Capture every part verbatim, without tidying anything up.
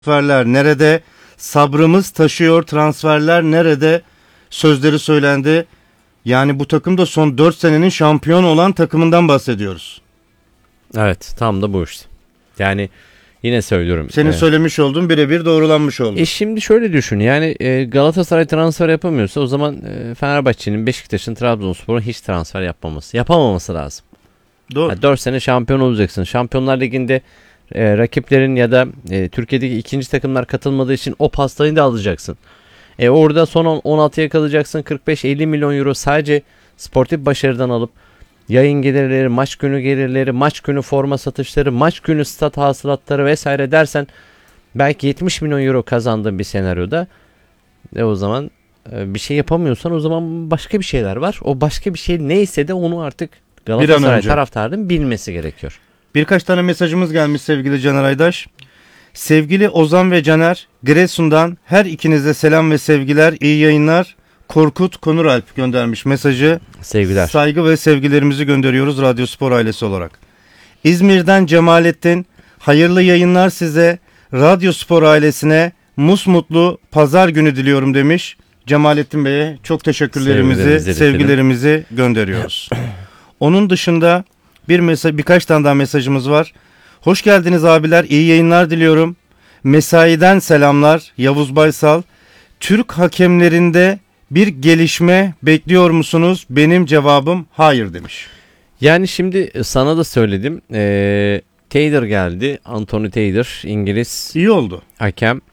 Transferler nerede? Sabrımız taşıyor, transferler nerede? Sözleri söylendi. Yani bu takım da son dört senenin şampiyon olan takımından bahsediyoruz. Evet, tam da bu işte. Yani yine söylüyorum. Senin e, söylemiş olduğun birebir doğrulanmış oldu. E şimdi şöyle düşün, yani e, Galatasaray transfer yapamıyorsa o zaman e, Fenerbahçe'nin, Beşiktaş'ın, Trabzonspor'un hiç transfer yapmaması, yapamaması lazım. Doğru. Yani dört sene şampiyon olacaksın. Şampiyonlar Ligi'nde e, rakiplerin ya da e, Türkiye'deki ikinci takımlar katılmadığı için o pastayı da alacaksın. E, orada son on altıya kalacaksın. kırk beş elli milyon euro sadece sportif başarıdan alıp yayın gelirleri, maç günü gelirleri, maç günü forma satışları, maç günü stat hasılatları vesaire dersen belki yetmiş milyon euro kazandığın bir senaryoda e, o zaman e, bir şey yapamıyorsan o zaman başka bir şeyler var. O başka bir şey neyse de onu artık Galatasaray taraftarının bilmesi gerekiyor. Birkaç tane mesajımız gelmiş sevgili Caner Aydaş. Sevgili Ozan ve Caner, Giresun'dan her ikinize selam ve sevgiler, iyi yayınlar. Korkut Konuralp göndermiş mesajı. Sevgiler. Saygı ve sevgilerimizi gönderiyoruz Radyo Spor ailesi olarak. İzmir'den Cemalettin, hayırlı yayınlar size, Radyo Spor ailesine musmutlu pazar günü diliyorum demiş. Cemalettin Bey'e çok teşekkürlerimizi, sevgilerimizi, sevgilerimizi gönderiyoruz. Onun dışında bir mesaj, birkaç tane daha mesajımız var. Hoş geldiniz abiler, iyi yayınlar diliyorum. Mesaiden selamlar, Yavuz Baysal. Türk hakemlerinde bir gelişme bekliyor musunuz? Benim cevabım hayır demiş. Yani şimdi sana da söyledim. Ee, Taylor geldi. Anthony Taylor, İngiliz. İyi oldu. Hakem.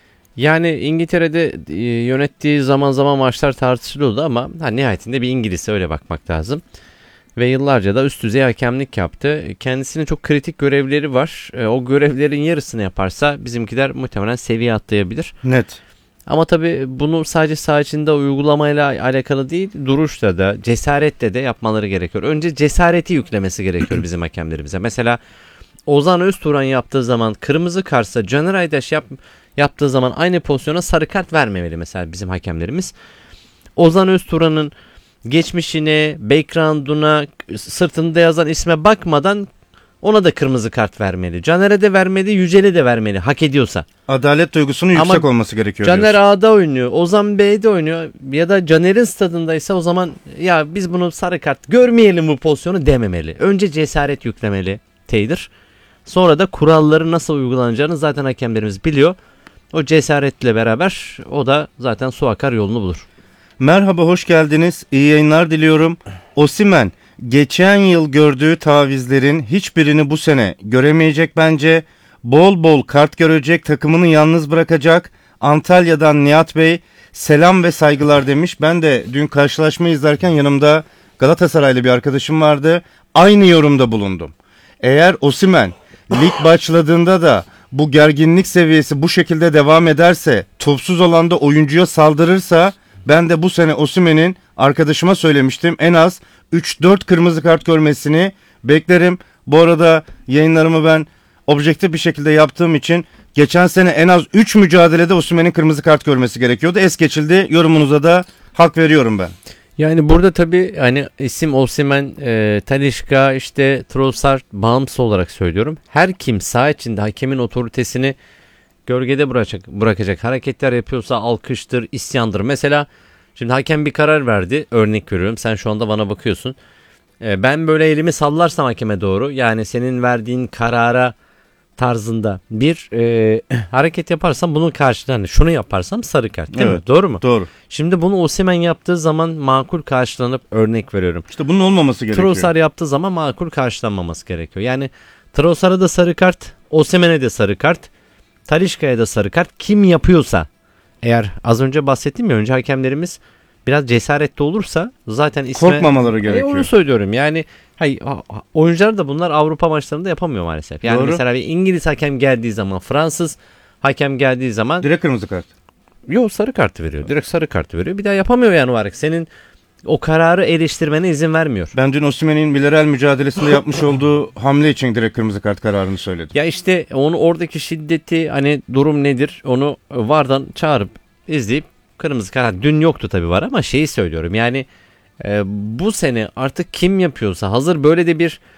Yani İngiltere'de e, yönettiği zaman zaman maçlar tartışılıyordu ama ha, nihayetinde bir İngiliz, öyle bakmak lazım. Ve yıllarca da üst düzey hakemlik yaptı. Kendisinin çok kritik görevleri var. E, o görevlerin yarısını yaparsa bizimkiler muhtemelen seviye atlayabilir. Net. Ama tabii bunu sadece saha içinde uygulamayla alakalı değil, duruşla da, cesaretle de yapmaları gerekiyor. Önce cesareti yüklemesi gerekiyor bizim hakemlerimize. Mesela Ozan Özturan yaptığı zaman kırmızı kartsa, Caner Aydaş yap, yaptığı zaman aynı pozisyona sarı kart vermemeli mesela bizim hakemlerimiz. Ozan Özturan'ın geçmişine, background'una, sırtında yazan isme bakmadan ona da kırmızı kart vermeli. Caner'e de vermeli, Yücel'e de vermeli, hak ediyorsa. Adalet duygusunun yüksek Ama olması gerekiyor. Caner diyorsun. A'da oynuyor, Ozan B'de oynuyor ya da Caner'in stadındaysa o zaman ya biz bunu sarı kart görmeyelim bu pozisyonu dememeli. Önce cesaret yüklemeli Taylor. Sonra da kuralları nasıl uygulanacağını zaten hakemlerimiz biliyor. O cesaretle beraber o da zaten su akar yolunu bulur. Merhaba, hoş geldiniz. İyi yayınlar diliyorum. Osimhen geçen yıl gördüğü tavizlerin hiçbirini bu sene göremeyecek bence. Bol bol kart görecek, takımını yalnız bırakacak. Antalya'dan Nihat Bey selam ve saygılar demiş. Ben de dün karşılaşma izlerken yanımda Galatasaraylı bir arkadaşım vardı. Aynı yorumda bulundum. Eğer Osimhen lig başladığında da bu gerginlik seviyesi bu şekilde devam ederse, topsuz alanda oyuncuya saldırırsa, ben de bu sene Osimhen'in, arkadaşıma söylemiştim, en az üç dört kırmızı kart görmesini beklerim. Bu arada yayınlarımı ben objektif bir şekilde yaptığım için geçen sene en az üç mücadelede Osimhen'in kırmızı kart görmesi gerekiyordu. Es geçildi. Yorumunuza da hak veriyorum ben. Yani burada tabii hani isim Osimhen, e, Talisca, işte Trossard bağımsız olarak söylüyorum. Her kim saha içinde hakemin otoritesini gölgede bırakacak, bırakacak hareketler yapıyorsa alkıştır, isyandır. Mesela şimdi hakem bir karar verdi. Örnek veriyorum. Sen şu anda bana bakıyorsun. E, ben böyle elimi sallarsam hakeme doğru, yani senin verdiğin karara tarzında bir e, hareket yaparsam bunun karşılığında şunu yaparsam sarı kart, değil evet, mi? Doğru mu? Doğru. Şimdi bunu Osimhen yaptığı zaman makul karşılanıp, örnek veriyorum. İşte bunun olmaması gerekiyor. Trossard yaptığı zaman makul karşılanmaması gerekiyor. Yani Trossard'a da sarı kart, Osimhen'e de sarı kart, Talisca'ya da sarı kart. Kim yapıyorsa, eğer az önce bahsettiğim ya, önce hakemlerimiz biraz cesaretli olursa zaten isme... Korkmamaları gerekiyor. E onu söylüyorum yani. Hayır, oyuncular da bunlar Avrupa maçlarında yapamıyor maalesef. Yani Doğru. Mesela bir İngiliz hakem geldiği zaman, Fransız hakem geldiği zaman... Direkt kırmızı kart. Yok, sarı kartı veriyor. Direkt sarı kartı veriyor. Bir daha yapamıyor yani o hareket. Senin o kararı eleştirmene izin vermiyor. Ben dün Osimhen'in Villarreal mücadelesinde yapmış olduğu hamle için direkt kırmızı kart kararını söyledim. Ya işte onu, oradaki şiddeti, hani durum nedir, onu VAR'dan çağırıp izleyip kırmızı kart. Dün yoktu tabii VAR ama şeyi söylüyorum yani e, bu sene artık kim yapıyorsa, hazır böyle de bir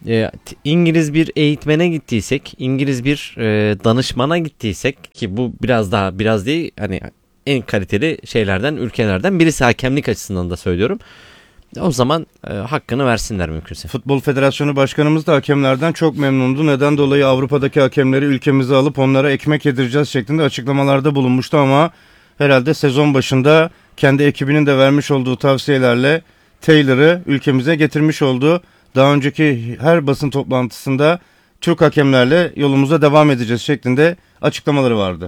e, t- İngiliz bir eğitmene gittiysek, İngiliz bir e, danışmana gittiysek ki bu biraz daha biraz değil hani en kaliteli şeylerden, ülkelerden birisi, hakemlik açısından da söylüyorum. O zaman e, hakkını versinler mümkünse. Futbol Federasyonu Başkanımız da hakemlerden çok memnundu. Neden dolayı Avrupa'daki hakemleri ülkemize alıp onlara ekmek yedireceğiz şeklinde açıklamalarda bulunmuştu ama herhalde sezon başında kendi ekibinin de vermiş olduğu tavsiyelerle Taylor'ı ülkemize getirmiş oldu. Daha önceki her basın toplantısında Türk hakemlerle yolumuza devam edeceğiz şeklinde açıklamaları vardı.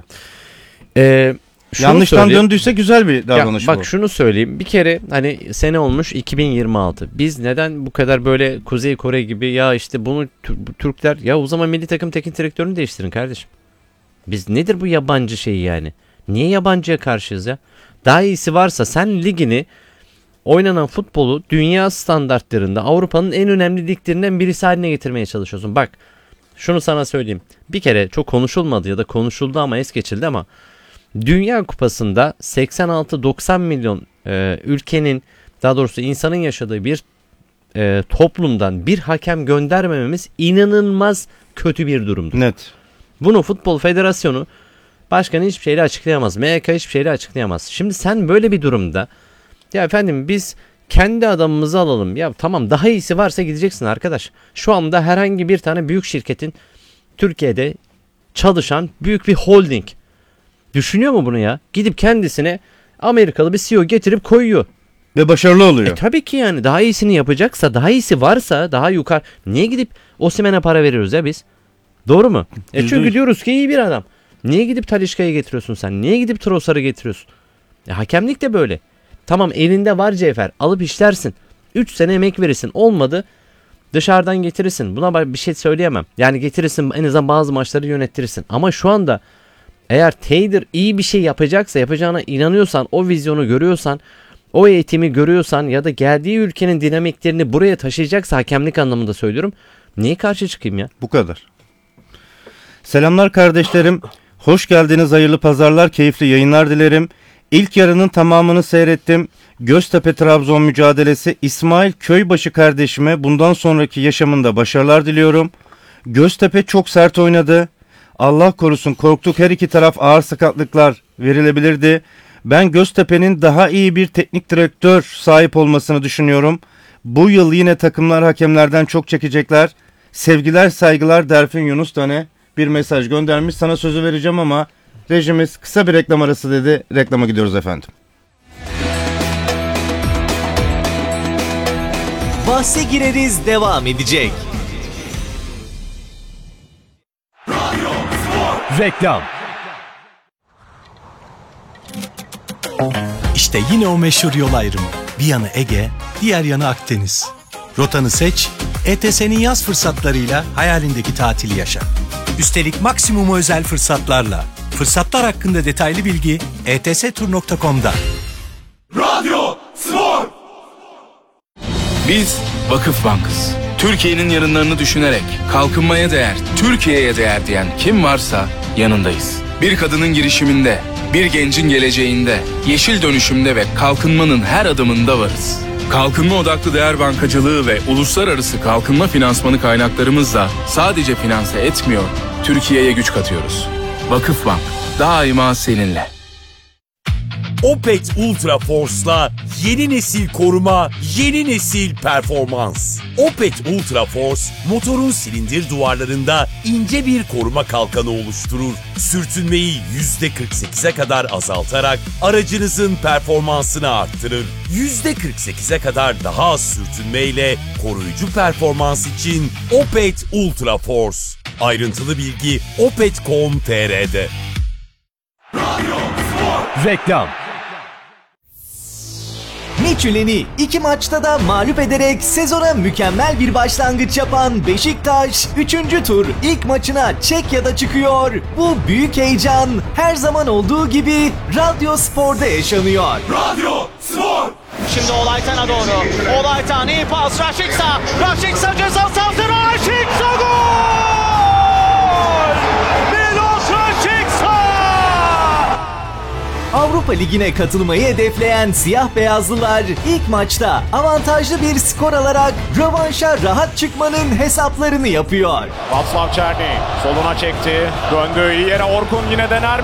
Ee, şunu Yanlıştan söyleyeyim. döndüyse güzel bir davranış ya, bak bu. şunu söyleyeyim. Bir kere hani sene olmuş iki bin yirmi altı. Biz neden bu kadar böyle Kuzey Kore gibi ya işte bunu Tür- Türkler ya o zaman milli takım teknik direktörünü değiştirin kardeşim. Biz nedir bu yabancı şeyi yani? Niye yabancıya karşıyız ya? Daha iyisi varsa sen ligini, oynanan futbolu dünya standartlarında Avrupa'nın en önemli liglerinden birisi haline getirmeye çalışıyorsun. Bak şunu sana söyleyeyim. Bir kere çok konuşulmadı ya da konuşuldu ama es geçildi ama Dünya Kupası'nda seksen altı doksan milyon e, ülkenin, daha doğrusu insanın yaşadığı bir e, toplumdan bir hakem göndermememiz inanılmaz kötü bir durumdur. Net. Bunu Futbol Federasyonu başkanı hiçbir şeyle açıklayamaz. M H K hiçbir şeyle açıklayamaz. Şimdi sen böyle bir durumda ya efendim biz kendi adamımızı alalım. Ya tamam, daha iyisi varsa gideceksin arkadaş. Şu anda herhangi bir tane büyük şirketin Türkiye'de çalışan büyük bir holding düşünüyor mu bunu ya? Gidip kendisine Amerikalı bir C E O getirip koyuyor. Ve başarılı oluyor. E tabii ki yani daha iyisini yapacaksa, daha iyisi varsa, daha yukarı. Niye gidip Osimhen'e para veriyoruz ya biz? Doğru mu? E çünkü Yüzde yüz. diyoruz ki iyi bir adam. Niye gidip Talisca'yı getiriyorsun sen? Niye gidip Trossard'ı getiriyorsun? E hakemlik de böyle. Tamam, elinde var cevher, alıp işlersin. üç sene emek verirsin. Olmadı dışarıdan getirirsin. Buna bir şey söyleyemem. Yani getirirsin, en azından bazı maçları yönettirirsin. Ama şu anda eğer Taylor iyi bir şey yapacaksa, yapacağına inanıyorsan, o vizyonu görüyorsan, o eğitimi görüyorsan ya da geldiği ülkenin dinamiklerini buraya taşıyacaksa, hakemlik anlamında söylüyorum, niye karşı çıkayım ya? Bu kadar. Selamlar kardeşlerim. Hoş geldiniz. Hayırlı pazarlar, keyifli yayınlar dilerim. İlk yarının tamamını seyrettim. Göztepe Trabzon mücadelesi. İsmail Köybaşı kardeşime bundan sonraki yaşamında başarılar diliyorum. Göztepe çok sert oynadı. Allah korusun, korktuk, her iki taraf ağır sakatlıklar verilebilirdi. Ben Göztepe'nin daha iyi bir teknik direktör sahip olmasını düşünüyorum. Bu yıl yine takımlar hakemlerden çok çekecekler. Sevgiler, saygılar, Derfin Yunus Tane bir mesaj göndermiş. Sana sözü vereceğim ama rejimiz kısa bir reklam arası dedi. Reklama gidiyoruz efendim. Bahse gireriz devam edecek. Reklam. İşte yine o meşhur yol ayrımı. Bir yanı Ege, diğer yanı Akdeniz. Rotanı seç, E T S'nin yaz fırsatlarıyla hayalindeki tatili yaşa. Üstelik maksimum özel fırsatlarla. Fırsatlar hakkında detaylı bilgi e t s tur nokta com'da. Radyo Spor. Biz Vakıf Bank'ız. Türkiye'nin yarınlarını düşünerek kalkınmaya değer, Türkiye'ye değer diyen kim varsa yanındayız. Bir kadının girişiminde, bir gencin geleceğinde, yeşil dönüşümde ve kalkınmanın her adımında varız. Kalkınma odaklı değer bankacılığı ve uluslararası kalkınma finansmanı kaynaklarımızla sadece finanse etmiyor, Türkiye'ye güç katıyoruz. Vakıfbank, daima seninle. Opet Ultra Force'la yeni nesil koruma, yeni nesil performans. Opet Ultra Force, motorun silindir duvarlarında ince bir koruma kalkanı oluşturur. Sürtünmeyi yüzde kırk sekize kadar azaltarak aracınızın performansını arttırır. yüzde kırk sekize kadar daha az sürtünmeyle koruyucu performans için Opet Ultra Force. Ayrıntılı bilgi opet nokta com nokta t r'de. Reklam. Midtjylland'i iki maçta da mağlup ederek sezona mükemmel bir başlangıç yapan Beşiktaş üçüncü tur ilk maçına Çekya'da çıkıyor. Bu büyük heyecan her zaman olduğu gibi Radyo Spor'da yaşanıyor. Radyo Spor. Şimdi Olaytan'a doğru. Olaytan iyi pas. Raşiksa. Raşiksa ceza sahasına. Raşiksa gol! Milos Raşiksa! Avrupa Ligi'ne katılmayı hedefleyen siyah beyazlılar ilk maçta avantajlı bir skor alarak rövanşa rahat çıkmanın hesaplarını yapıyor. Václav Černý soluna çekti. Döndü iyi yere, Orkun yine dener.